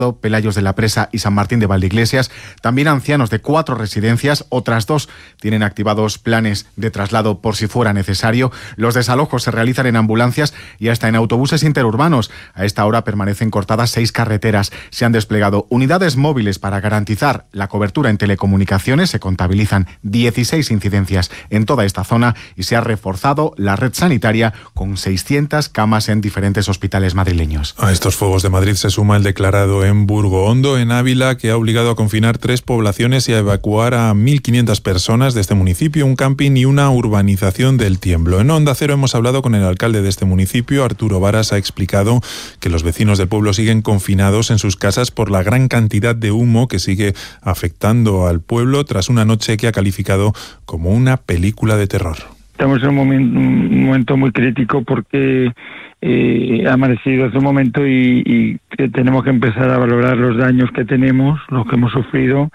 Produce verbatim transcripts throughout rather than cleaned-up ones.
Pelayos de la Presa y San Martín de Valdeiglesias. También ancianos de cuatro residencias, otras dos tienen activados planes de traslado por si fuera necesario. Los desalojos se realizan en ambulancias y hasta en autobuses interurbanos. A esta hora permanecen cortadas seis carreteras. Se han desplegado unidades móviles para garantizar la cobertura en telecomunicaciones. Se contabilizan dieciséis incidencias en toda esta zona y se ha reforzado la red sanitaria con seiscientas camas en diferentes hospitales madrileños. A estos fuegos de Madrid se suma el declarado en Burgohondo, en Ávila, que ha obligado a confinar tres poblaciones y a evacuar a mil quinientas personas de este municipio, un camping y una urbanización del Tiemblo. En Onda Cero hemos hablado con el alcalde de este municipio, Arturo Varas. Ha explicado que los vecinos del pueblo siguen confinados en sus casas por la gran cantidad de humo que sigue afectando al pueblo tras una noche que ha calificado como una película de terror. Estamos en un momento, un momento muy crítico porque eh, ha amanecido hace un momento y, y que tenemos que empezar a valorar los daños que tenemos, los que hemos sufrido,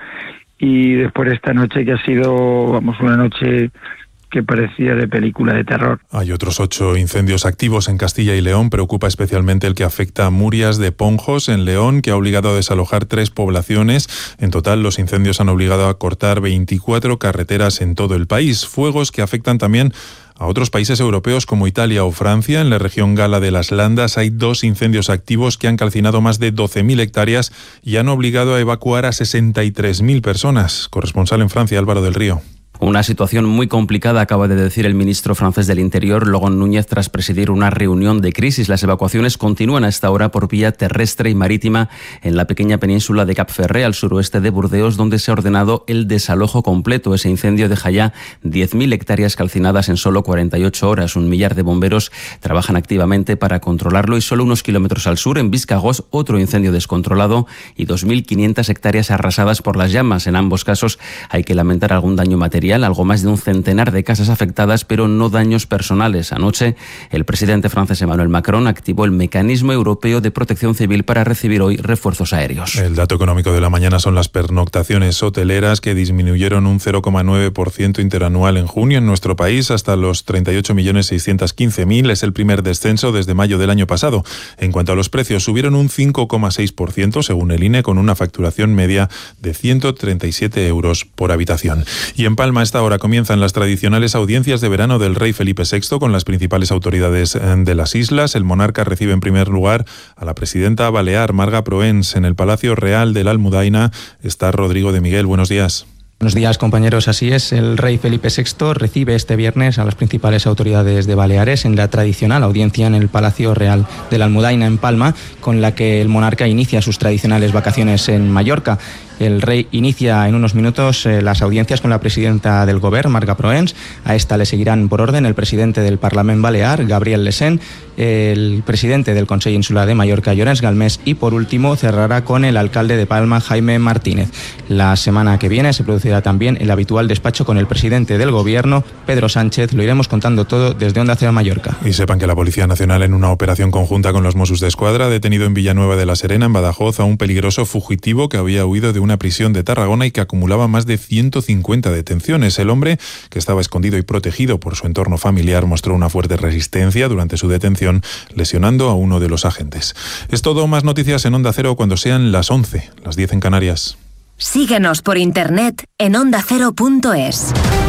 y después de esta noche que ha sido, vamos, una noche que parecía de película de terror. Hay otros ocho incendios activos en Castilla y León. Preocupa especialmente el que afecta a Murias de Ponjos, en León, que ha obligado a desalojar tres poblaciones. En total, los incendios han obligado a cortar veinticuatro carreteras en todo el país. Fuegos que afectan también a otros países europeos como Italia o Francia. En la región gala de las Landas hay dos incendios activos que han calcinado más de doce mil hectáreas y han obligado a evacuar a sesenta y tres mil personas. Corresponsal en Francia, Álvaro del Río. Una situación muy complicada, acaba de decir el ministro francés del Interior, Laurent Núñez, tras presidir una reunión de crisis. Las evacuaciones continúan a esta hora por vía terrestre y marítima en la pequeña península de Cap Ferré, al suroeste de Burdeos, donde se ha ordenado el desalojo completo. Ese incendio deja ya diez mil hectáreas calcinadas en solo cuarenta y ocho horas. Un millar de bomberos trabajan activamente para controlarlo y solo unos kilómetros al sur, en Biscagos, otro incendio descontrolado y dos mil quinientas hectáreas arrasadas por las llamas. En ambos casos hay que lamentar algún daño material. Algo más de un centenar de casas afectadas, pero no daños personales. Anoche, el presidente francés Emmanuel Macron activó el mecanismo europeo de protección civil para recibir hoy refuerzos aéreos. El dato económico de la mañana son las pernoctaciones hoteleras, que disminuyeron un cero coma nueve por ciento interanual en junio en nuestro país hasta los treinta y ocho millones seiscientos quince mil. Es el primer descenso desde mayo del año pasado. En cuanto a los precios, subieron un cinco coma seis por ciento según el I N E, con una facturación media de ciento treinta y siete euros por habitación. Y en Palma, a esta hora comienzan las tradicionales audiencias de verano del rey Felipe sexto con las principales autoridades de las islas. El monarca recibe en primer lugar a la presidenta balear, Marga Proens. En el Palacio Real de la Almudaina está Rodrigo de Miguel. Buenos días. Buenos días, compañeros. Así es, el rey Felipe sexto recibe este viernes a las principales autoridades de Baleares en la tradicional audiencia en el Palacio Real de la Almudaina en Palma, con la que el monarca inicia sus tradicionales vacaciones en Mallorca. El rey inicia en unos minutos eh, las audiencias con la presidenta del Govern, Marga Proens. A esta le seguirán por orden el presidente del Parlament Balear, Gabriel Lesén, el presidente del Consell Insular de Mallorca, Llorenç Galmés, y por último cerrará con el alcalde de Palma, Jaime Martínez. La semana que viene se producirá también el habitual despacho con el presidente del Gobierno, Pedro Sánchez. Lo iremos contando todo desde Onda Cero Mallorca. Y sepan que la Policía Nacional, en una operación conjunta con los Mossos d'Esquadra, ha detenido en Villanueva de la Serena, en Badajoz, a un peligroso fugitivo que había huido de una prisión de Tarragona y que acumulaba más de ciento cincuenta detenciones. El hombre, que estaba escondido y protegido por su entorno familiar, mostró una fuerte resistencia durante su detención, lesionando a uno de los agentes. Es todo. Más noticias en Onda Cero cuando sean las once, las diez en Canarias. Síguenos por internet en onda cero punto es.